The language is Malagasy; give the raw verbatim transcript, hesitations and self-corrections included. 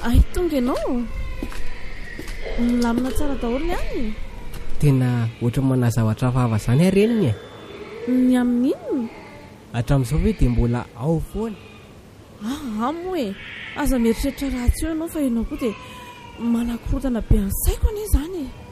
ay tonga ianao milamina tsara daholo ihany tena ohatra manazavatra vava zany areniny e ny amin'inona hatramin'izao hoe dia mbola ao foana ah amo e aza mieritreritra raha tsy eo ianao fa ianao koa dia manakorotana be any saiko anie zany e